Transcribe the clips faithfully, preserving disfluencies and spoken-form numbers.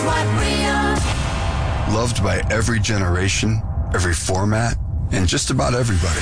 what we are. Loved by every generation, every format, and just about everybody.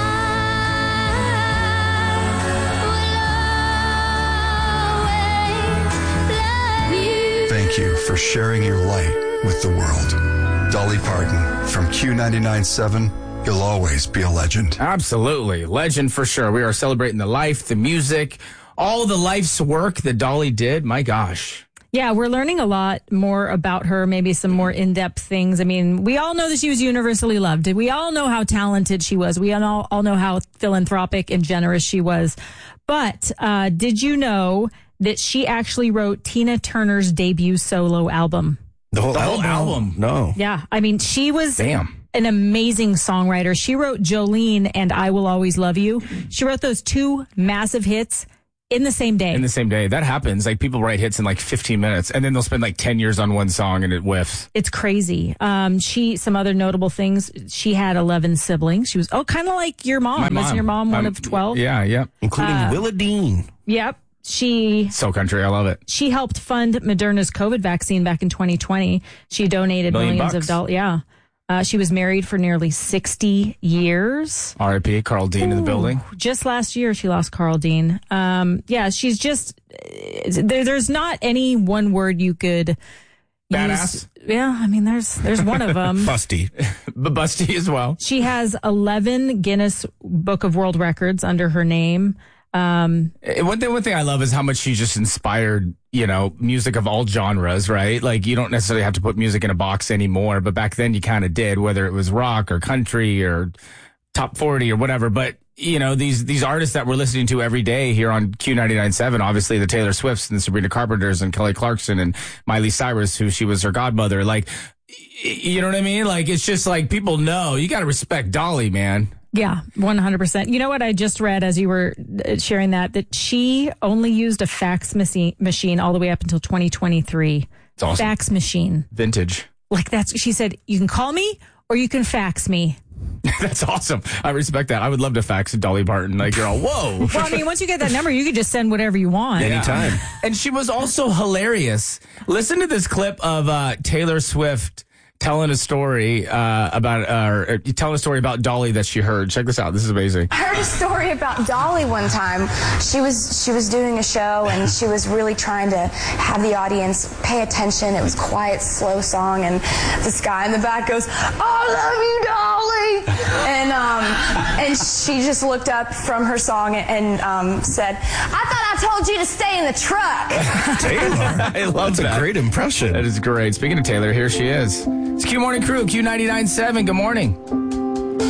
Thank you for sharing your light with the world. Dolly Parton, from Q ninety-nine point seven, you'll always be a legend. Absolutely. Legend for sure. We are celebrating the life, the music, all the life's work that Dolly did. My gosh. Yeah, we're learning a lot more about her, maybe some more in-depth things. I mean, we all know that she was universally loved. We all know how talented she was. We all, all know how philanthropic and generous she was. But uh, did you know that she actually wrote Tina Turner's debut solo album? The whole, The whole album? album. No. Yeah, I mean, she was Damn. an amazing songwriter. She wrote Jolene and I Will Always Love You. She wrote those two massive hits in the same day. In the same day. That happens. Like, people write hits in like fifteen minutes, and then they'll spend like ten years on one song and it whiffs. It's crazy. Um, she, some other notable things, she had eleven siblings. She was, oh, kind of like your mom. My Wasn't mom. your mom one Um, of twelve? Yeah, yeah. Including Uh, Willa Dean. Yep. She So country. I love it. she helped fund Moderna's COVID vaccine back in twenty twenty. She donated Million millions bucks. of dollars. Yeah. Uh, she was married for nearly sixty years. R I P Carl Dean in the building. Just last year, she lost Carl Dean. Um, yeah, she's just, there, there's not any one word you could Badass? use. Yeah, I mean, there's there's one of them. Busty. But Busty as well. She has eleven Guinness Book of World Records under her name. Um, Uh, One thing, one thing I love is how much she just inspired, you know, music of all genres, right? Like, you don't necessarily have to put music in a box anymore, but back then you kind of did, whether it was rock or country or top forty or whatever. But, you know, these these artists that we're listening to every day here on Q ninety-nine point seven, obviously the Taylor Swifts and Sabrina Carpenters and Kelly Clarkson and Miley Cyrus, who she was her godmother. Like, y- you know what I mean? Like, it's just like, people know, you got to respect Dolly, man. Yeah, one hundred percent. You know what I just read as you were uh, sharing that, that she only used a fax machine machine all the way up until twenty twenty-three. It's awesome. Fax machine. Vintage. Like, that's, she said, you can call me or you can fax me. That's awesome. I respect that. I would love to fax Dolly Parton. Like, you're all, whoa. Well, I mean, once you get that number, you can just send whatever you want. Anytime. And she was also hilarious. Listen to this clip of uh, Taylor Swift telling a story uh, about, uh, or telling a story about Dolly that she heard. Check this out. This is amazing. I heard a story about Dolly one time. She was she was doing a show and she was really trying to have the audience pay attention. It was a quiet, slow song, and this guy in the back goes, "I love you, Dolly," and um and she just looked up from her song and um, said, "I thought I told you to stay in the truck." Taylor. I love That's that. a great impression. That is great. Speaking of Taylor, here she is. It's Q Morning Crew, Q ninety-nine point seven. Good morning.